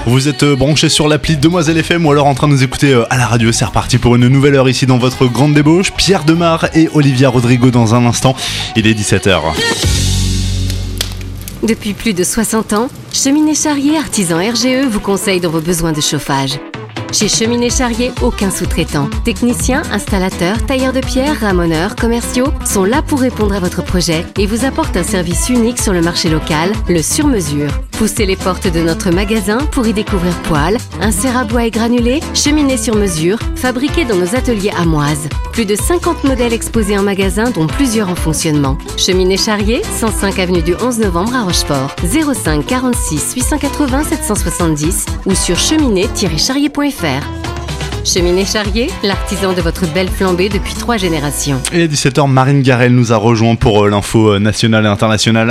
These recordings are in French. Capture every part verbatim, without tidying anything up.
Vous êtes branchés sur l'appli Demoiselle F M ou alors en train de nous écouter à la radio. C'est reparti pour une nouvelle heure ici dans votre grande débauche. Pierre Demar et Olivia Rodrigo dans un instant. Il est dix-sept heures. Depuis plus de soixante ans, Cheminée Charrier Artisan R G E vous conseille dans vos besoins de chauffage. Chez Cheminée Charrier, aucun sous-traitant. Techniciens, installateurs, tailleurs de pierre, ramoneurs, commerciaux sont là pour répondre à votre projet et vous apportent un service unique sur le marché local, le sur-mesure. Poussez les portes de notre magasin pour y découvrir poêles, inserts à bois et granulés, cheminées sur mesure, fabriquées dans nos ateliers amoises. Plus de cinquante modèles exposés en magasin, dont plusieurs en fonctionnement. Cheminée Charrier, cent cinq avenue du onze novembre à Rochefort, zéro cinq quarante-six huit cent quatre-vingts sept cent soixante-dix ou sur cheminée tiret charrier point f r. Cheminée Charrier, l'artisan de votre belle flambée depuis trois générations. Et à dix-sept heures, Marine Garel nous a rejoint pour l'info nationale et internationale.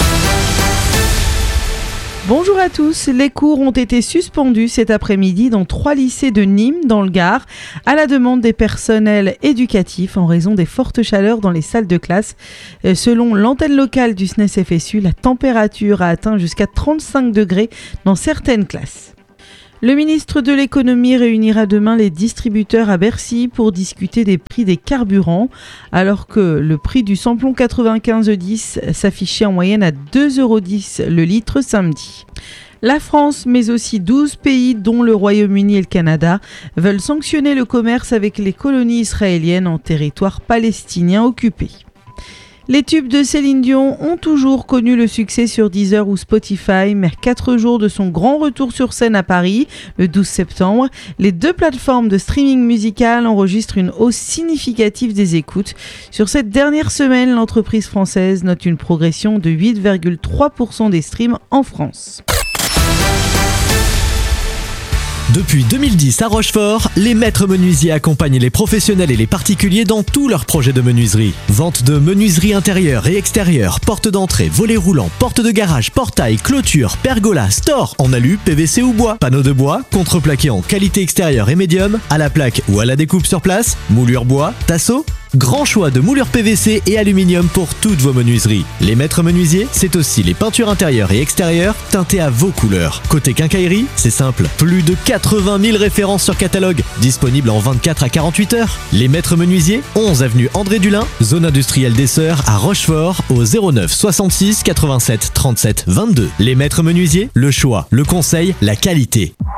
Bonjour à tous, les cours ont été suspendus cet après-midi dans trois lycées de Nîmes, dans le Gard, à la demande des personnels éducatifs en raison des fortes chaleurs dans les salles de classe. Selon l'antenne locale du S N E S F S U, la température a atteint jusqu'à trente-cinq degrés dans certaines classes. Le ministre de l'économie réunira demain les distributeurs à Bercy pour discuter des prix des carburants, alors que le prix du samplon quatre-vingt-quinze dix s'affichait en moyenne à deux euros dix le litre samedi. La France, mais aussi douze pays, dont le Royaume-Uni et le Canada, veulent sanctionner le commerce avec les colonies israéliennes en territoire palestinien occupé. Les tubes de Céline Dion ont toujours connu le succès sur Deezer ou Spotify, mais à quatre jours de son grand retour sur scène à Paris, le douze septembre, les deux plateformes de streaming musical enregistrent une hausse significative des écoutes. Sur cette dernière semaine, l'entreprise française note une progression de huit virgule trois pour cent des streams en France. Depuis deux mille dix à Rochefort, les maîtres menuisiers accompagnent les professionnels et les particuliers dans tous leurs projets de menuiserie. Vente de menuiserie intérieure et extérieure, porte d'entrée, volets roulants, porte de garage, portail, clôture, pergola, store en alu, P V C ou bois, panneaux de bois, contreplaqué en qualité extérieure et médium, à la plaque ou à la découpe sur place, moulure bois, tasseau. Grand choix de moulures P V C et aluminium pour toutes vos menuiseries. Les maîtres menuisiers, c'est aussi les peintures intérieures et extérieures teintées à vos couleurs. Côté quincaillerie, c'est simple, plus de quatre-vingt mille références sur catalogue, disponibles en vingt-quatre à quarante-huit heures. Les maîtres menuisiers, onze avenue André Dulin, zone industrielle des Sœurs à Rochefort, au zéro neuf soixante-six quatre-vingt-sept trente-sept vingt-deux. Les maîtres menuisiers, le choix, le conseil, la qualité.